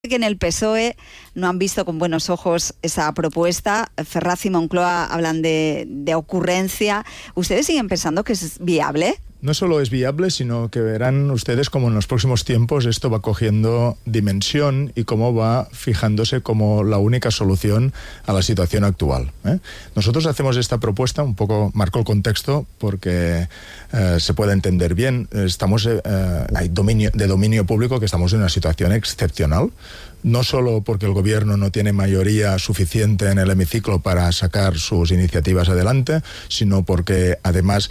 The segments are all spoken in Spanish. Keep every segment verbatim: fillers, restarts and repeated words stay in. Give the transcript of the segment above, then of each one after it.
Que en el P S O E no han visto con buenos ojos esa propuesta. Ferraz y Moncloa hablan de, de ocurrencia. ¿Ustedes siguen pensando que es viable? No solo es viable, sino que verán ustedes cómo en los próximos tiempos esto va cogiendo dimensión y cómo va fijándose como la única solución a la situación actual, ¿eh? Nosotros hacemos esta propuesta, un poco marco el contexto porque eh, se puede entender bien. Estamos eh, hay dominio, de dominio público que estamos en una situación excepcional. No solo porque el gobierno no tiene mayoría suficiente en el hemiciclo para sacar sus iniciativas adelante, sino porque además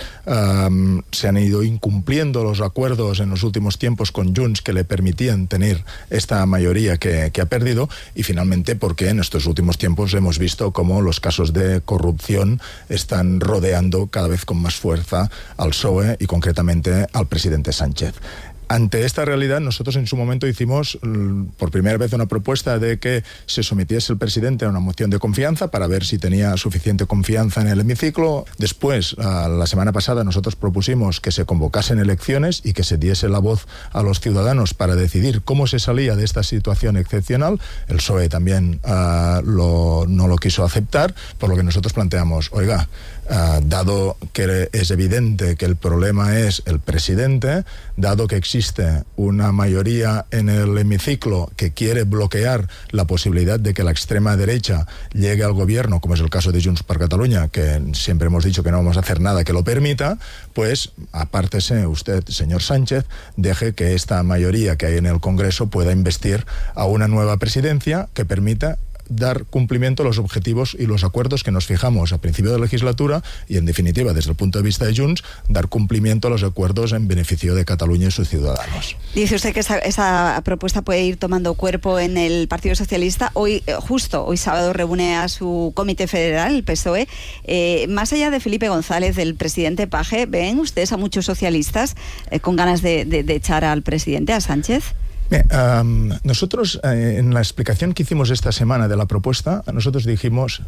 um, se han ido incumpliendo los acuerdos en los últimos tiempos con Junts que le permitían tener esta mayoría que, que ha perdido, y finalmente porque en estos últimos tiempos hemos visto cómo los casos de corrupción están rodeando cada vez con más fuerza al P S O E y concretamente al presidente Sánchez. Ante esta realidad, nosotros en su momento hicimos por primera vez una propuesta de que se sometiese el presidente a una moción de confianza para ver si tenía suficiente confianza en el hemiciclo. Después, la semana pasada, nosotros propusimos que se convocasen elecciones y que se diese la voz a los ciudadanos para decidir cómo se salía de esta situación excepcional. El P S O E también uh, lo, no lo quiso aceptar, por lo que nosotros planteamos, oiga, Uh, dado que es evidente que el problema es el presidente, dado que existe una mayoría en el hemiciclo que quiere bloquear la posibilidad de que la extrema derecha llegue al gobierno, como es el caso de Junts per Catalunya, que siempre hemos dicho que no vamos a hacer nada que lo permita, pues apártese usted, señor Sánchez, deje que esta mayoría que hay en el Congreso pueda investir a una nueva presidencia que permita dar cumplimiento a los objetivos y los acuerdos que nos fijamos a principio de legislatura y, en definitiva, desde el punto de vista de Junts, dar cumplimiento a los acuerdos en beneficio de Cataluña y sus ciudadanos. Dice usted que esa, esa propuesta puede ir tomando cuerpo en el Partido Socialista. Hoy, justo hoy sábado, reúne a su comité federal, el P S O E. Eh, más allá de Felipe González, del presidente Page, ¿ven ustedes a muchos socialistas eh, con ganas de, de, de echar al presidente, a Sánchez? Bien, um, nosotros eh, en la explicación que hicimos esta semana de la propuesta, nosotros dijimos,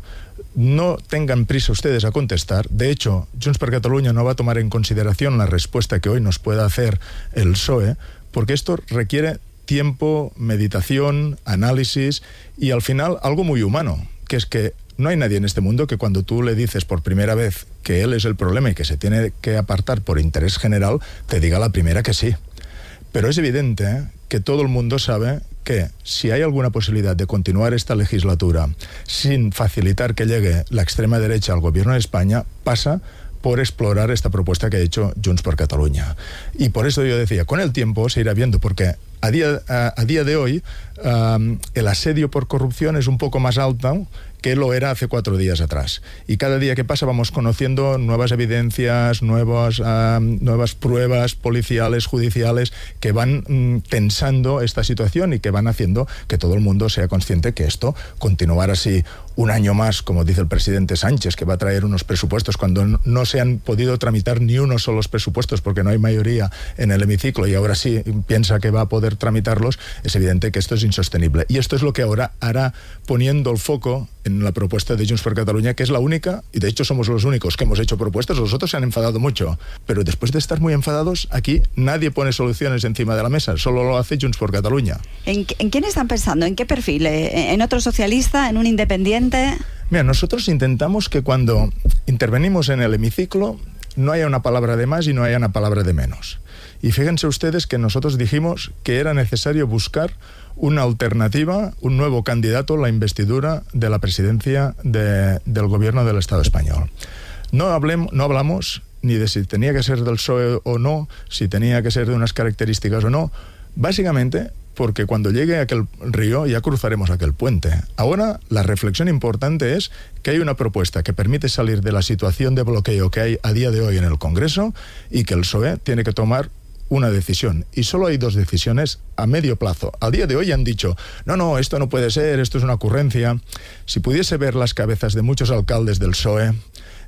no tengan prisa ustedes a contestar. De hecho, Junts per Catalunya no va a tomar en consideración la respuesta que hoy nos pueda hacer el P S O E, porque esto requiere tiempo, meditación, análisis y al final algo muy humano, que es que no hay nadie en este mundo que cuando tú le dices por primera vez que él es el problema y que se tiene que apartar por interés general, te diga la primera que sí. Pero es evidente ¿eh? que todo el mundo sabe que si hay alguna posibilidad de continuar esta legislatura sin facilitar que llegue la extrema derecha al gobierno de España, pasa por explorar esta propuesta que ha hecho Junts per Catalunya. Y por eso yo decía, con el tiempo se irá viendo, porque a día, a, a día de hoy um, el asedio por corrupción es un poco más alto que lo era hace cuatro días atrás. Y cada día que pasa vamos conociendo nuevas evidencias, nuevas, uh, nuevas pruebas policiales, judiciales, que van mm, tensando esta situación y que van haciendo que todo el mundo sea consciente que esto, continuar así un año más, como dice el presidente Sánchez, que va a traer unos presupuestos cuando no se han podido tramitar ni unos solos presupuestos porque no hay mayoría en el hemiciclo y ahora sí piensa que va a poder tramitarlos, es evidente que esto es insostenible. Y esto es lo que ahora hará poniendo el foco en la propuesta de Junts per Catalunya, que es la única, y de hecho somos los únicos que hemos hecho propuestas. Los otros se han enfadado mucho, pero después de estar muy enfadados, aquí nadie pone soluciones encima de la mesa, solo lo hace Junts per Catalunya. ¿En, en quién están pensando? ¿En qué perfil? ¿En otro socialista? ¿En un independiente? Mira, nosotros intentamos que cuando intervenimos en el hemiciclo no haya una palabra de más y no haya una palabra de menos. Y fíjense ustedes que nosotros dijimos que era necesario buscar una alternativa, un nuevo candidato a la investidura de la presidencia de, del gobierno del Estado español. No, hablemos, no hablamos ni de si tenía que ser del P S O E o no, si tenía que ser de unas características o no, básicamente porque cuando llegue a aquel río ya cruzaremos aquel puente. Ahora la reflexión importante es que hay una propuesta que permite salir de la situación de bloqueo que hay a día de hoy en el Congreso y que el P S O E tiene que tomar una decisión, y solo hay dos decisiones a medio plazo. Al día de hoy han dicho, no, no, esto no puede ser, esto es una ocurrencia. Si pudiese ver las cabezas de muchos alcaldes del P S O E,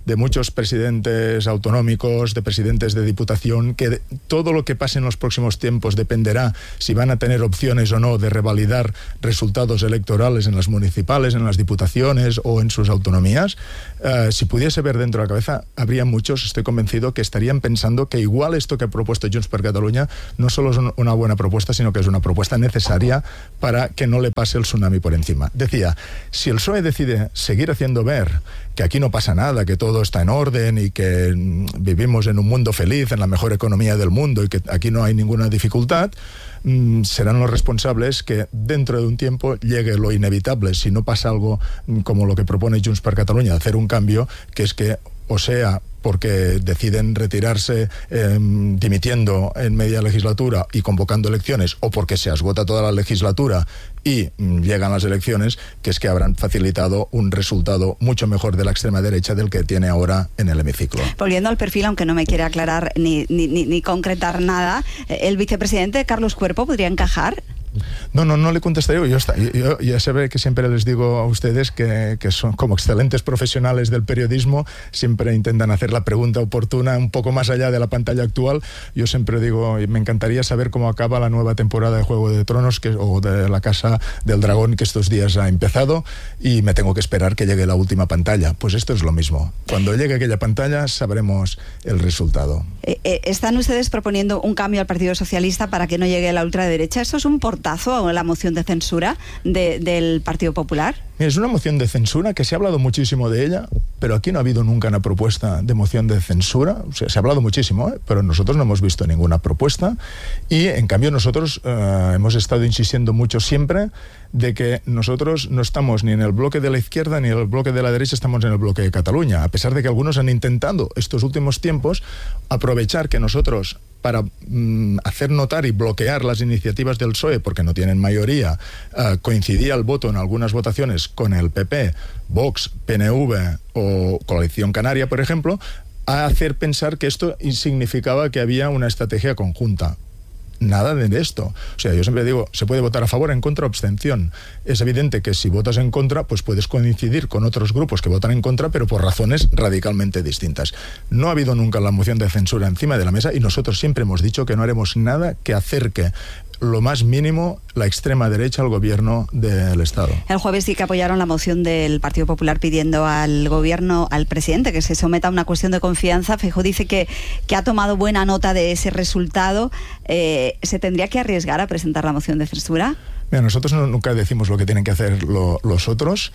de muchos presidentes autonómicos, de presidentes de diputación, que todo lo que pase en los próximos tiempos dependerá si van a tener opciones o no de revalidar resultados electorales en las municipales, en las diputaciones o en sus autonomías. Uh, si pudiese ver dentro de la cabeza, habría muchos, estoy convencido, que estarían pensando que igual esto que ha propuesto Junts per Catalunya no solo es una buena propuesta, sino que es una propuesta necesaria para que no le pase el tsunami por encima. Decía, si el P S O E decide seguir haciendo ver que aquí no pasa nada, que todo está en orden y que vivimos en un mundo feliz, en la mejor economía del mundo y que aquí no hay ninguna dificultad, mmm, serán los responsables que dentro de un tiempo llegue lo inevitable, si no pasa algo como lo que propone Junts per Catalunya, hacer un cambio, que es que, o sea, porque deciden retirarse eh, dimitiendo en media legislatura y convocando elecciones, o porque se esgota toda la legislatura y mm, llegan las elecciones, que es que habrán facilitado un resultado mucho mejor de la extrema derecha del que tiene ahora en el hemiciclo. Volviendo al perfil, aunque no me quiere aclarar ni, ni, ni, ni concretar nada, ¿el vicepresidente Carlos Cuerpo podría encajar? No, no, no le contestaré yo. Yo, yo, yo ya sabe que siempre les digo a ustedes que, que son como excelentes profesionales del periodismo, siempre intentan hacer la pregunta oportuna un poco más allá de la pantalla actual. Yo siempre digo, me encantaría saber cómo acaba la nueva temporada de Juego de Tronos que, o de La Casa del Dragón, que estos días ha empezado, y me tengo que esperar que llegue la última pantalla. Pues esto es lo mismo. Cuando llegue aquella pantalla sabremos el resultado. Eh, eh, ¿Están ustedes proponiendo un cambio al Partido Socialista para que no llegue la ultraderecha? ¿Eso es un portazo a la moción de censura de, del Partido Popular? Es una moción de censura que se ha hablado muchísimo de ella, pero aquí no ha habido nunca una propuesta de moción de censura. O sea, se ha hablado muchísimo, ¿eh? Pero nosotros no hemos visto ninguna propuesta, y en cambio nosotros uh, hemos estado insistiendo mucho siempre de que nosotros no estamos ni en el bloque de la izquierda ni en el bloque de la derecha, estamos en el bloque de Cataluña, a pesar de que algunos han intentado estos últimos tiempos aprovechar que nosotros, para mm, hacer notar y bloquear las iniciativas del P S O E, porque no tienen mayoría, uh, coincidía el voto en algunas votaciones con el P P, Vox, P N V o Coalición Canaria, por ejemplo, a hacer pensar que esto significaba que había una estrategia conjunta. Nada de esto. O sea, yo siempre digo, se puede votar a favor, en contra o abstención. Es evidente que si votas en contra, pues puedes coincidir con otros grupos que votan en contra, pero por razones radicalmente distintas. No ha habido nunca la moción de censura encima de la mesa, y nosotros siempre hemos dicho que no haremos nada que acerque lo más mínimo la extrema derecha al gobierno del Estado. El jueves sí que apoyaron la moción del Partido Popular pidiendo al gobierno, al presidente, que se someta a una cuestión de confianza. Feijóo dice que, que ha tomado buena nota de ese resultado. Eh, ¿Se tendría que arriesgar a presentar la moción de censura? Mira, nosotros no, nunca decimos lo que tienen que hacer lo, los otros.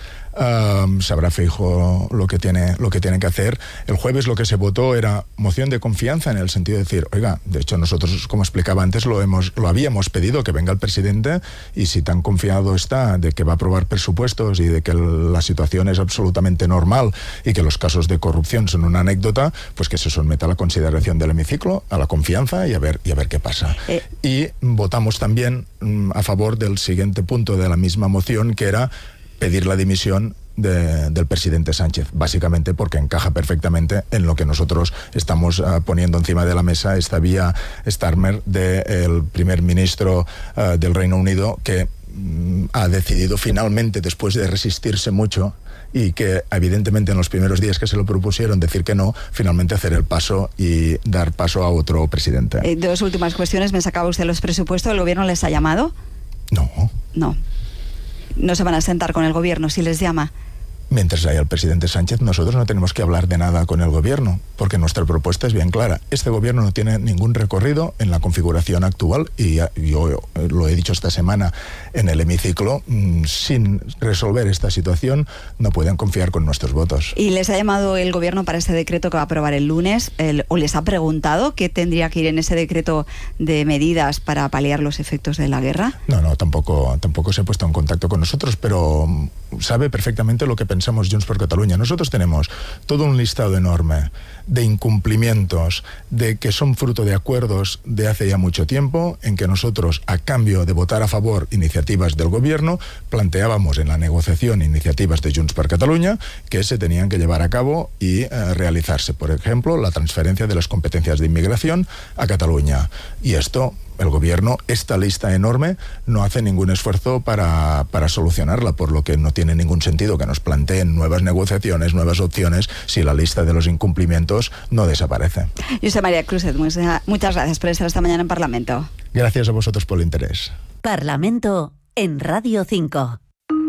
Um, sabrá Feijóo lo que tiene lo que tienen que hacer. El jueves lo que se votó era moción de confianza, en el sentido de decir, oiga, de hecho nosotros, como explicaba antes, lo hemos lo habíamos pedido, que venga el presidente, y si tan confiado está de que va a aprobar presupuestos y de que el, la situación es absolutamente normal y que los casos de corrupción son una anécdota, pues que se someta a la consideración del hemiciclo, a la confianza, y a ver y a ver qué pasa. Eh. Y votamos también mm, a favor del siguiente punto de la misma moción, que era pedir la dimisión de, del presidente Sánchez, básicamente porque encaja perfectamente en lo que nosotros estamos uh, poniendo encima de la mesa, esta vía Starmer del primer ministro uh, del Reino Unido, que um, ha decidido finalmente, después de resistirse mucho, y que evidentemente en los primeros días que se lo propusieron decir que no, finalmente hacer el paso y dar paso a otro presidente. Eh, dos últimas cuestiones. Me sacaba usted los presupuestos. ¿El gobierno les ha llamado? No. No. No se van a sentar con el gobierno si les llama. Mientras haya el presidente Sánchez, nosotros no tenemos que hablar de nada con el gobierno, porque nuestra propuesta es bien clara. Este gobierno no tiene ningún recorrido en la configuración actual, y yo lo he dicho esta semana en el hemiciclo, sin resolver esta situación no pueden confiar con nuestros votos. ¿Y les ha llamado el gobierno para este decreto que va a aprobar el lunes? El, ¿O les ha preguntado qué tendría que ir en ese decreto de medidas para paliar los efectos de la guerra? No, no, tampoco, tampoco se ha puesto en contacto con nosotros, pero sabe perfectamente lo que pensamos. Pensamos Junts per Catalunya. Nosotros tenemos todo un listado enorme de incumplimientos, de que son fruto de acuerdos de hace ya mucho tiempo, en que nosotros, a cambio de votar a favor iniciativas del gobierno, planteábamos en la negociación iniciativas de Junts per Catalunya que se tenían que llevar a cabo y eh, realizarse. Por ejemplo, la transferencia de las competencias de inmigración a Cataluña. Y esto el gobierno, esta lista enorme, no hace ningún esfuerzo para, para solucionarla, por lo que no tiene ningún sentido que nos planteen nuevas negociaciones, nuevas opciones, si la lista de los incumplimientos no desaparece. Josep María Cruzet, muchas gracias por estar esta mañana en Parlamento. Gracias a vosotros por el interés. Parlamento en Radio cinco.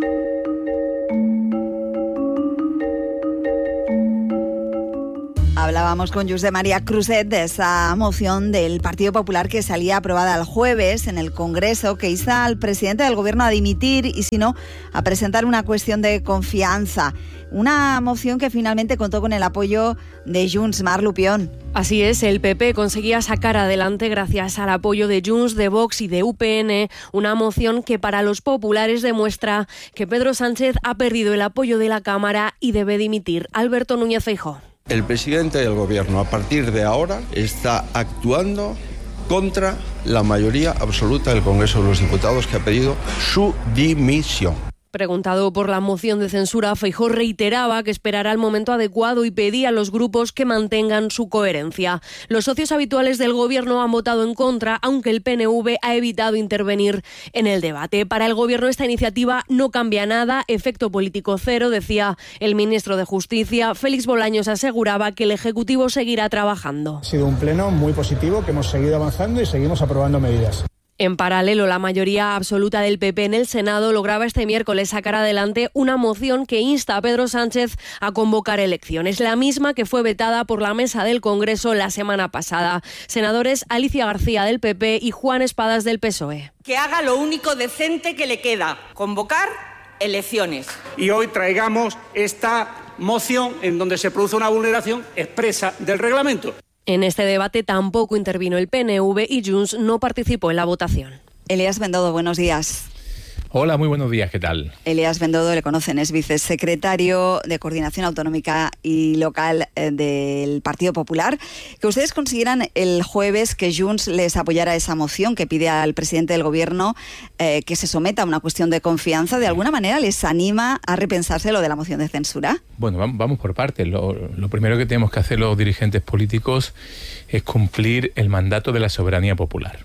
Hablábamos con Josep María Cruzet de esa moción del Partido Popular que salía aprobada el jueves en el Congreso, que insta al presidente del Gobierno a dimitir y, si no, a presentar una cuestión de confianza. Una moción que finalmente contó con el apoyo de Junts. Mar Lupión. Así es, el P P conseguía sacar adelante, gracias al apoyo de Junts, de Vox y de U P N, una moción que para los populares demuestra que Pedro Sánchez ha perdido el apoyo de la Cámara y debe dimitir. Alberto Núñez Feijóo. El presidente del gobierno, a partir de ahora, está actuando contra la mayoría absoluta del Congreso de los Diputados, que ha pedido su dimisión. Preguntado por la moción de censura, Feijóo reiteraba que esperará el momento adecuado y pedía a los grupos que mantengan su coherencia. Los socios habituales del Gobierno han votado en contra, aunque el P N V ha evitado intervenir en el debate. Para el Gobierno esta iniciativa no cambia nada, efecto político cero, decía el ministro de Justicia. Félix Bolaños aseguraba que el Ejecutivo seguirá trabajando. Ha sido un pleno muy positivo, que hemos seguido avanzando y seguimos aprobando medidas. En paralelo, la mayoría absoluta del P P en el Senado lograba este miércoles sacar adelante una moción que insta a Pedro Sánchez a convocar elecciones, la misma que fue vetada por la mesa del Congreso la semana pasada. Senadores Alicia García del P P y Juan Espadas del P S O E. Que haga lo único decente que le queda, convocar elecciones. Y hoy traigamos esta moción en donde se produce una vulneración expresa del reglamento. En este debate tampoco intervino el P N V y Junts no participó en la votación. Elías Bendodo, buenos días. Hola, muy buenos días, ¿qué tal? Elías Bendodo, le conocen, es vicesecretario de Coordinación Autonómica y Local eh, del Partido Popular. Que ustedes consiguieran el jueves que Junts les apoyara esa moción que pide al presidente del Gobierno eh, que se someta a una cuestión de confianza, ¿de alguna manera les anima a repensarse lo de la moción de censura? Bueno, vamos por partes. Lo, lo primero que tenemos que hacer los dirigentes políticos es cumplir el mandato de la soberanía popular.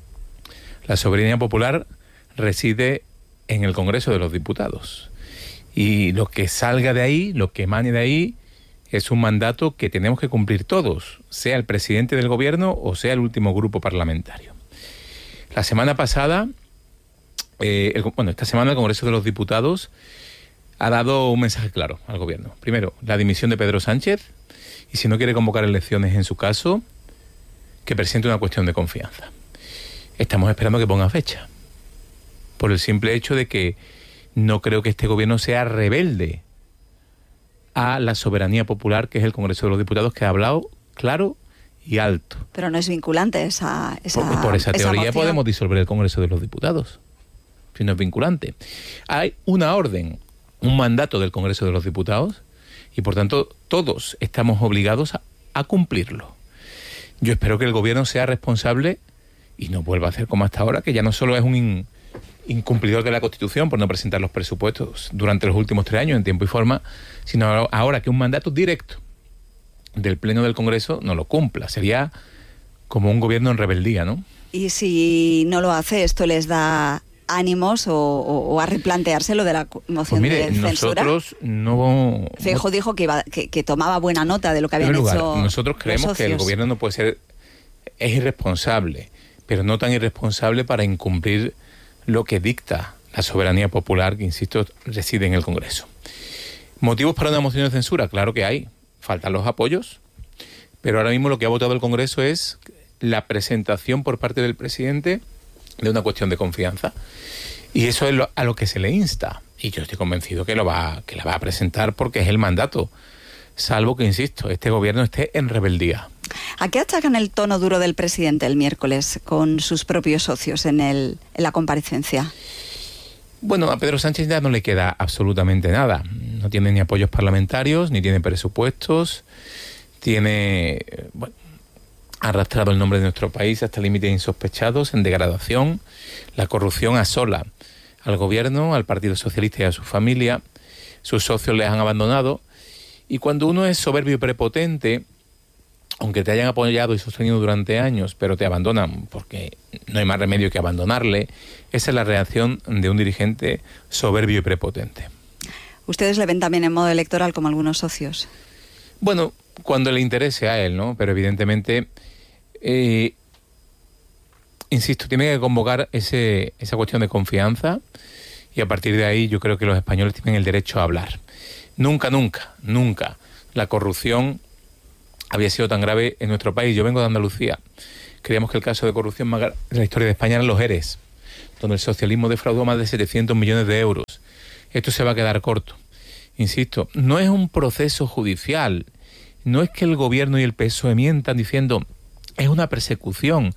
La soberanía popular reside en el Congreso de los Diputados. Y lo que salga de ahí, lo que emane de ahí, es un mandato que tenemos que cumplir todos, sea el presidente del Gobierno o sea el último grupo parlamentario. La semana pasada, eh, el, bueno, esta semana el Congreso de los Diputados ha dado un mensaje claro al Gobierno. Primero, la dimisión de Pedro Sánchez, y si no quiere convocar elecciones en su caso, que presente una cuestión de confianza. Estamos esperando que ponga fecha, por el simple hecho de que no creo que este gobierno sea rebelde a la soberanía popular, que es el Congreso de los Diputados, que ha hablado claro y alto. Pero no es vinculante esa esa Por, por esa teoría esa podemos disolver el Congreso de los Diputados, si no es vinculante. Hay una orden, un mandato del Congreso de los Diputados, y por tanto todos estamos obligados a, a cumplirlo. Yo espero que el gobierno sea responsable y no vuelva a hacer como hasta ahora, que ya no solo es un in, incumplidor de la Constitución por no presentar los presupuestos durante los últimos tres años en tiempo y forma, sino ahora que un mandato directo del Pleno del Congreso no lo cumpla. Sería como un gobierno en rebeldía, ¿no? Y si no lo hace, ¿esto les da ánimos o, o, o a replantearse lo de la moción pues mire, de censura? Nosotros no... Feijóo dijo que, iba, que, que tomaba buena nota de lo que habían lugar, hecho nosotros creemos que el gobierno no puede ser... es irresponsable, pero no tan irresponsable para incumplir lo que dicta la soberanía popular, que, insisto, reside en el Congreso. ¿Motivos para una moción de censura? Claro que hay. Faltan los apoyos, pero ahora mismo lo que ha votado el Congreso es la presentación por parte del presidente de una cuestión de confianza. Y eso es lo, a lo que se le insta. Y yo estoy convencido que, lo va, que la va a presentar porque es el mandato. Salvo que, insisto, este gobierno esté en rebeldía. ¿A qué achacan el tono duro del presidente el miércoles con sus propios socios en, el, en la comparecencia? Bueno, a Pedro Sánchez ya no le queda absolutamente nada. No tiene ni apoyos parlamentarios, ni tiene presupuestos. Tiene, bueno, ha arrastrado el nombre de nuestro país hasta límites insospechados, en degradación. La corrupción asola al gobierno, al Partido Socialista y a su familia. Sus socios les han abandonado. Y cuando uno es soberbio y prepotente, aunque te hayan apoyado y sostenido durante años, pero te abandonan porque no hay más remedio que abandonarle, esa es la reacción de un dirigente soberbio y prepotente. ¿Ustedes le ven también en modo electoral como algunos socios? Bueno, cuando le interese a él, ¿no? Pero evidentemente, eh, insisto, tiene que convocar ese, esa cuestión de confianza y a partir de ahí yo creo que los españoles tienen el derecho a hablar. Nunca, nunca, nunca la corrupción había sido tan grave en nuestro país. Yo vengo de Andalucía. Creíamos que el caso de corrupción más grave de la historia de España eran los ERES, donde el socialismo defraudó más de setecientos millones de euros. Esto se va a quedar corto. Insisto, no es un proceso judicial, no es que el gobierno y el P S O E mientan diciendo es una persecución,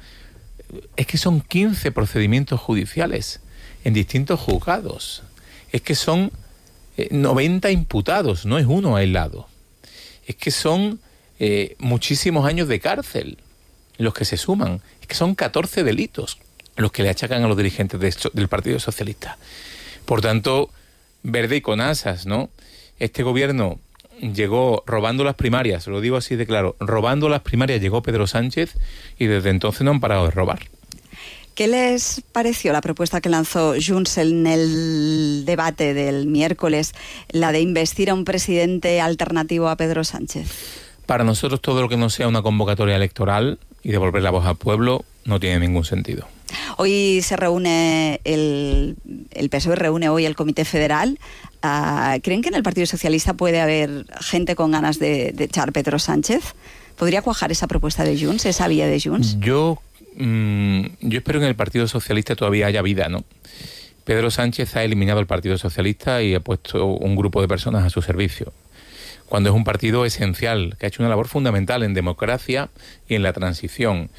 es que son quince procedimientos judiciales en distintos juzgados, es que son eh, noventa imputados, no es uno aislado, es que son eh, muchísimos años de cárcel los que se suman, es que son catorce delitos los que le achacan a los dirigentes de, del Partido Socialista. Por tanto, verde y con asas, ¿no? Este gobierno llegó robando las primarias, lo digo así de claro, robando las primarias llegó Pedro Sánchez y desde entonces no han parado de robar. ¿Qué les pareció la propuesta que lanzó Junts en el debate del miércoles, la de investir a un presidente alternativo a Pedro Sánchez? Para nosotros todo lo que no sea una convocatoria electoral y devolver la voz al pueblo no tiene ningún sentido. Hoy se reúne, el, el P S O E reúne hoy el Comité Federal. Uh, ¿Creen que en el Partido Socialista puede haber gente con ganas de, de echar Pedro Sánchez? ¿Podría cuajar esa propuesta de Junts, esa vía de Junts? Yo, mmm, yo espero que en el Partido Socialista todavía haya vida, ¿no? Pedro Sánchez ha eliminado el Partido Socialista y ha puesto un grupo de personas a su servicio, cuando es un partido esencial, que ha hecho una labor fundamental en democracia y en la transición.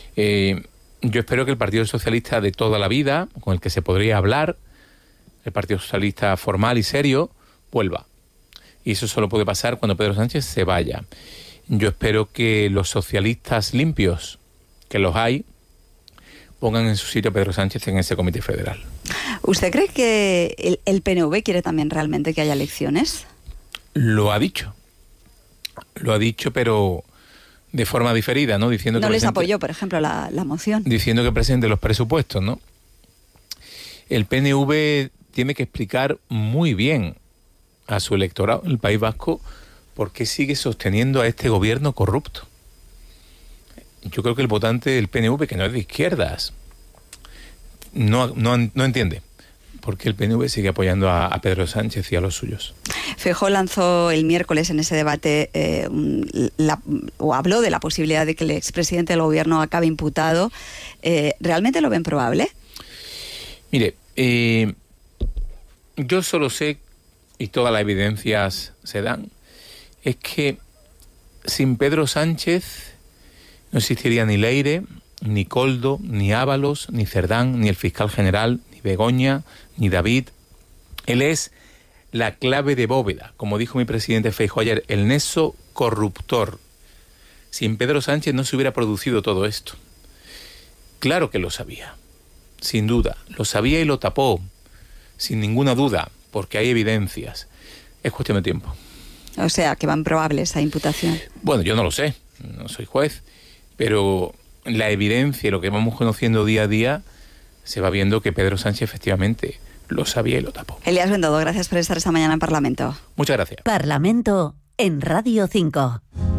Eh, yo espero que el Partido Socialista de toda la vida, con el que se podría hablar, el Partido Socialista formal y serio, vuelva. Y eso solo puede pasar cuando Pedro Sánchez se vaya. Yo espero que los socialistas limpios, que los hay, pongan en su sitio a Pedro Sánchez en ese Comité Federal. ¿Usted cree que el, el P N V quiere también realmente que haya elecciones? Lo ha dicho. Lo ha dicho, pero de forma diferida, ¿no? Diciendo no que les presente, apoyó, por ejemplo, la, la moción. Diciendo que presente los presupuestos, ¿no? El P N V tiene que explicar muy bien a su electorado, el País Vasco, por qué sigue sosteniendo a este gobierno corrupto. Yo creo que el votante del P N V, que no es de izquierdas, no, no, no entiende por qué el P N V sigue apoyando a, a Pedro Sánchez y a los suyos. Feijóo lanzó el miércoles en ese debate eh, la, o habló de la posibilidad de que el expresidente del gobierno acabe imputado. Eh, ¿Realmente lo ven probable? Mire, eh, yo solo sé, y todas las evidencias se dan, es que sin Pedro Sánchez no existiría ni Leire, ni Koldo, ni Ábalos, ni Cerdán, ni el fiscal general, ni Begoña, ni David. Él es la clave de bóveda, como dijo mi presidente Feijóo ayer, el nexo corruptor. Sin Pedro Sánchez no se hubiera producido todo esto. Claro que lo sabía, sin duda, lo sabía y lo tapó, sin ninguna duda, porque hay evidencias. Es cuestión de tiempo. O sea, que van probable esa imputación. Bueno, yo no lo sé, no soy juez, pero la evidencia y lo que vamos conociendo día a día, se va viendo que Pedro Sánchez efectivamente lo sabía y lo tapó. Elías Bendodo, gracias por estar esta mañana en Parlamento. Muchas gracias. Parlamento en Radio cinco.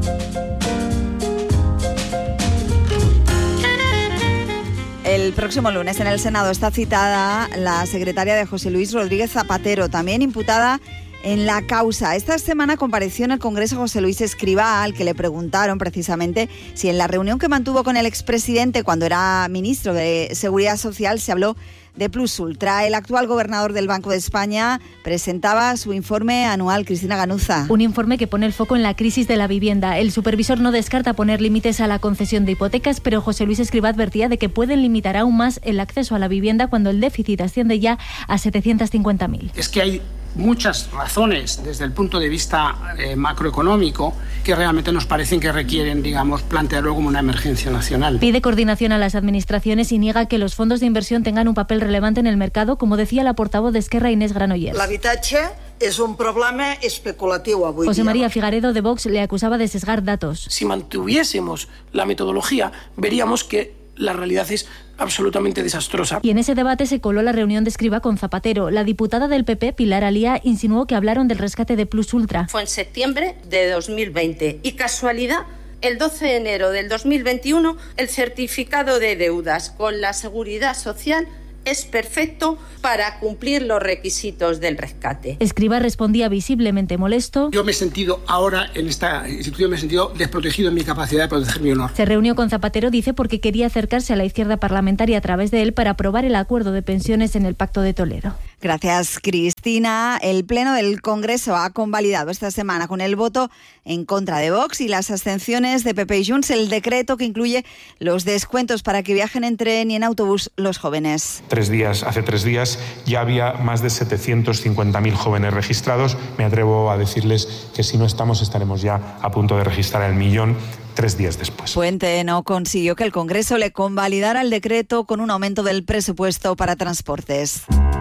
El próximo lunes en el Senado está citada la secretaria de José Luis Rodríguez Zapatero, también imputada en la causa. Esta semana compareció en el Congreso José Luis Escrivá, al que le preguntaron precisamente si en la reunión que mantuvo con el expresidente cuando era ministro de Seguridad Social se habló de Plus Ultra. El actual gobernador del Banco de España presentaba su informe anual. Cristina Ganuza. Un informe que pone el foco en la crisis de la vivienda. El supervisor no descarta poner límites a la concesión de hipotecas, pero José Luis Escrivá advertía de que pueden limitar aún más el acceso a la vivienda cuando el déficit asciende ya a setecientos cincuenta mil. Es que hay muchas razones desde el punto de vista eh, macroeconómico que realmente nos parecen que requieren, digamos, plantearlo como una emergencia nacional. Pide coordinación a las administraciones y niega que los fondos de inversión tengan un papel relevante en el mercado, como decía la portavoz de Esquerra, Inés Granollers. L'habitatge És un problema especulatiu avui José dia. María Figaredo de Vox le acusaba de sesgar datos. Si mantuviésemos la metodología, veríamos que la realidad es absolutamente desastrosa. Y en ese debate se coló la reunión de Escrivá con Zapatero. La diputada del P P, Pilar Alía, insinuó que hablaron del rescate de Plus Ultra. Fue en septiembre de dos mil veinte y casualidad, el doce de enero del dos mil veintiuno, el certificado de deudas con la Seguridad Social es perfecto para cumplir los requisitos del rescate. Escrivá respondía visiblemente molesto. Yo me he sentido ahora en esta institución, me he sentido desprotegido en mi capacidad de proteger mi honor. Se reunió con Zapatero, dice, porque quería acercarse a la izquierda parlamentaria a través de él para aprobar el acuerdo de pensiones en el Pacto de Toledo. Gracias, Cristina. El Pleno del Congreso ha convalidado esta semana con el voto en contra de Vox y las abstenciones de P P y Junts el decreto que incluye los descuentos para que viajen en tren y en autobús los jóvenes. Tres días, hace tres días ya había más de setecientos cincuenta mil jóvenes registrados. Me atrevo a decirles que si no estamos, estaremos ya a punto de registrar el millón tres días después. Puente no consiguió que el Congreso le convalidara el decreto con un aumento del presupuesto para transportes.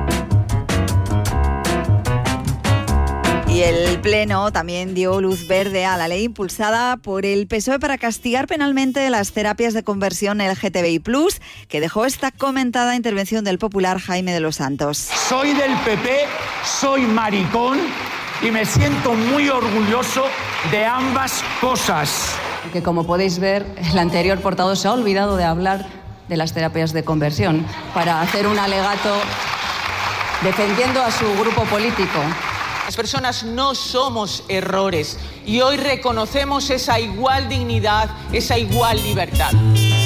Y el Pleno también dio luz verde a la ley impulsada por el P S O E para castigar penalmente las terapias de conversión L G T B I plus, que dejó esta comentada intervención del popular Jaime de los Santos. Soy del P P, soy maricón y me siento muy orgulloso de ambas cosas. Que como podéis ver, el anterior portavoz se ha olvidado de hablar de las terapias de conversión para hacer un alegato defendiendo a su grupo político. Las personas no somos errores y hoy reconocemos esa igual dignidad, esa igual libertad.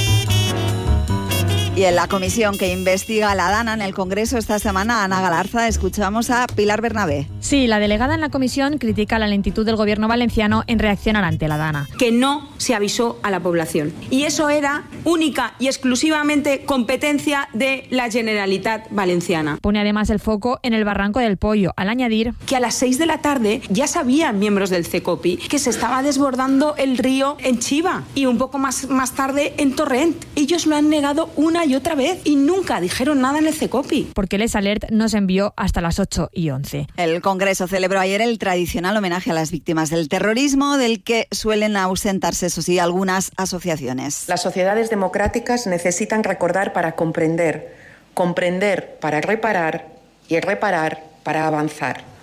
Y en la comisión que investiga la DANA en el Congreso esta semana, Ana Galarza, escuchamos a Pilar Bernabé. Sí, la delegada en la comisión critica la lentitud del gobierno valenciano en reaccionar ante la DANA. Que no se avisó a la población. Y eso era única y exclusivamente competencia de la Generalitat Valenciana. Pone además el foco en el Barranco del Pollo, al añadir que a las seis de la tarde ya sabían miembros del CECOPI que se estaba desbordando el río en Chiva y un poco más, más tarde en Torrent. Ellos lo han negado una y otra vez y nunca dijeron nada en el CECOPI. Porque el Alert no se envió hasta las ocho y once. El Congreso celebró ayer el tradicional homenaje a las víctimas del terrorismo, del que suelen ausentarse, eso sí, algunas asociaciones. Las sociedades democráticas necesitan recordar para comprender, comprender para reparar y reparar para avanzar.